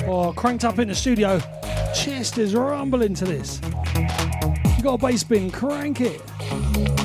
or cranked up in the studio. Chest is rumbling to this. You got a bass bin, crank it.